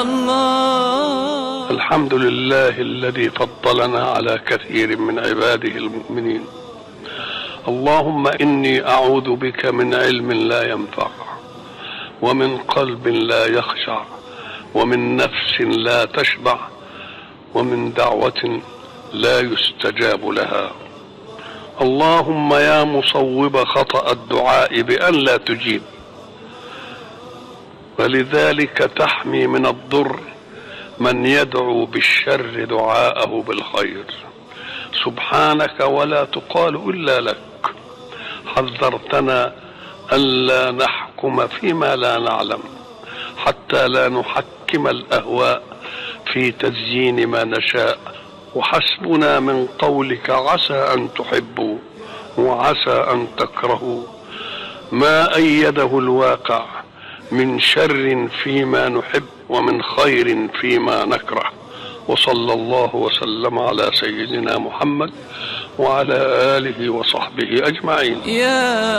الحمد لله الذي فضلنا على كثير من عباده المؤمنين. اللهم إني أعوذ بك من علم لا ينفع، ومن قلب لا يخشع، ومن نفس لا تشبع، ومن دعوة لا يستجاب لها. اللهم يا مصوب خطأ الدعاء بأن لا تجيب، ولذلك تحمي من الضر من يدعو بالشر دعاءه بالخير. سبحانك ولا تقال إلا لك. حذرتنا ألا نحكم فيما لا نعلم، حتى لا نحكم الأهواء في تزيين ما نشاء. وحسبنا من قولك عسى أن تحبوا وعسى أن تكرهوا ما أيده الواقع من شر فيما نحب ومن خير فيما نكره. وصلى الله وسلم على سيدنا محمد وعلى آله وصحبه أجمعين.